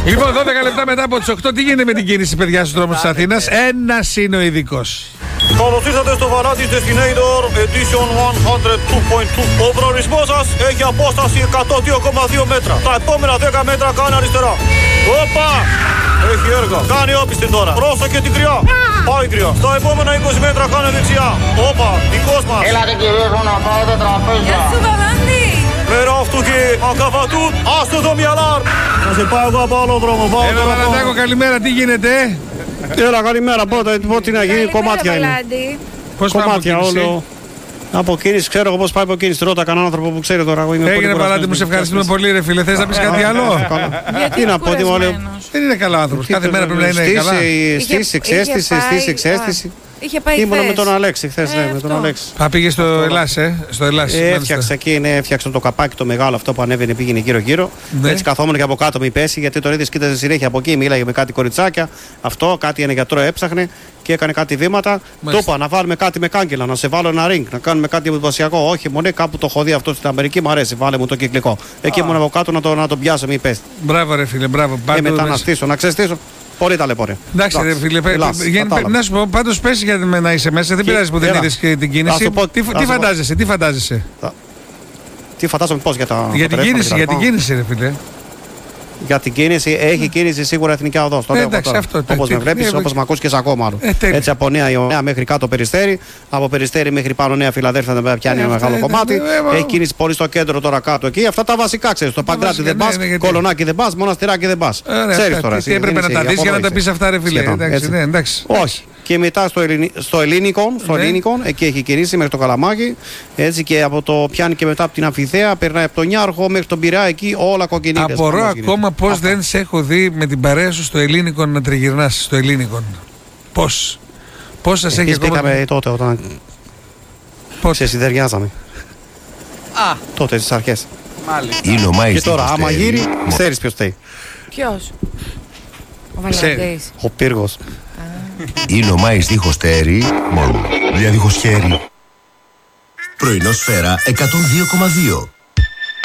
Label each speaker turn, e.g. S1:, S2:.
S1: Λοιπόν, 12 λεπτά μετά από τις 8, τι γίνεται με την κίνηση, παιδιά, στους δρόμους της Αθήνας? Ένας είναι ο ειδικός.
S2: Καλώς ήρθατε στο Varatis Destinator Edition 102.2. Ο προορισμός σας έχει απόσταση 102,2 μέτρα. Τα επόμενα 10 μέτρα κάνει αριστερά. Όπα! Έχει έργα. Κάνει όπιστη τώρα. Πρόσεχε την κρυά. Πάει κρυά. Στα επόμενα 20 μέτρα κάνει δεξιά. Όπα, δικός μας.
S3: Έλατε κυρίες μου να πάετε τραπέζια.
S4: Γεια σου Βαλάντη.
S2: Πέρα αυτού και ακαβατούν. Άστο το μυαλάρ. Θα σε πάω εγώ από άλλο δρόμο.
S1: Έλα Βαλαντάκο, καλημέρα, τι γίνεται?
S5: Έλα, καλημέρα. Πότε να γίνει, κομμάτια είναι.
S1: Πώς πάμε
S5: Κομμάτια
S1: από κίνηση?
S5: όλο. Από κίνηση, ξέρω εγώ πώς πάει από κίνηση. Ρώτα κανέναν άνθρωπο που ξέρει τώρα.
S1: Έγινε Βαλάντη, μου σε ευχαριστούμε πολύ, ρε φίλε. Θες να πεις κάτι άλλο?
S4: Γιατί
S5: να πω, τι μου λέει.
S1: Δεν είναι καλά άνθρωπος. Κάθε μέρα πρέπει να είναι καλά.
S5: Στήση, εξαίσθηση.
S4: Είχε πάει
S5: Ήμουνα με
S4: χθες.
S5: τον Αλέξη χθες, με τον Αλέξη.
S1: Πήγε στο Ελλάς, στο Ελλάς.
S5: Έφτιαξα εκεί, έφτιαξα το καπάκι το μεγάλο αυτό που ανέβαινε, πήγαινε γύρω-γύρω.
S1: Ναι.
S5: Έτσι καθόμουν και από κάτω μη πέσει, γιατί τον είδε, κοίταζε συνέχεια από εκεί, μίλαγε με κάτι κοριτσάκια. Αυτό, κάτι ένα γιατρό έψαχνε και έκανε κάτι βήματα. Το είπα να βάλουμε κάτι με κάγκελα, να σε βάλω ένα ring, να κάνουμε κάτι εντυπωσιακό. Όχι, μονέ, κάπου το έχω δει αυτό στην Αμερική, μου αρέσει, βάλε μου το κυκλικό. Εκεί ήμουν από κάτω να τον πιάσω, μη πέσει.
S1: Μπράβο, ρε φίλε, μπράβο.
S5: Μετά να στήσω, να ξεστήσω. Πολύ ταλαιπωρία.
S1: Εντάξει, ρε φίλε, να σου πω, πάντως πες για να είσαι μέσα, δεν πειράζει που δεν είδες και την κίνηση. Τι φαντάζεσαι?
S5: Τι φαντάζομαι πώς για τα.
S1: Για την κίνηση, ρε φίλε.
S5: Για την κίνηση, έχει κίνηση σίγουρα εθνική οδός.
S1: Εντάξει, αυτό.
S5: Όπως με βλέπεις, όπως με ακούς και σ' ακούω μάλλον. Έτσι από Νέα Ιωνία μέχρι κάτω Περιστέρι, από Περιστέρι μέχρι πάνω Νέα Φιλαδέλφια δεν πιάνει ένα μεγάλο κομμάτι. Έχει κίνηση πολύ στο κέντρο τώρα κάτω εκεί. Αυτά τα βασικά ξέρεις. Το Παγκράτη δεν πας, Κολονάκι δεν πας, Μοναστηράκι δεν πας. Ξέρεις τώρα.
S1: Τι έπρεπε να τα δεις για να τα πεις αυτά, ρε φίλε.
S5: Όχι. Και μετά στο Ελληνικό, εκεί έχει κινήσει μέχρι το Καλαμάκι. Έτσι και από το πιάνει και μετά από την Αμφιθέα, περνάει από τον Νιάρχο μέχρι τον Πειραιά, εκεί όλα κοκκινίδες.
S1: Απορώ ακόμα πώς δεν σε έχω δει με την παρέα σου στο Ελληνικό να τριγυρνάς στο Ελληνικό. Πώς σας έχει ακόμα.
S5: Πήγαμε τότε όταν. Σε συνδεριάζαμε. Τότε στις αρχές.
S6: Είναι ο Μάης.
S5: Και τώρα, άμα γύρει, ξέρεις ποιος θέλει.
S4: Ποιος? Ο Βαλαντής.
S5: Ο Πύργος.
S6: Είναι ο Μάης δίχως τέρι, μόνο. Δηλαδή δίχως χέρι. Πρωινό Σφαίρα 102,2.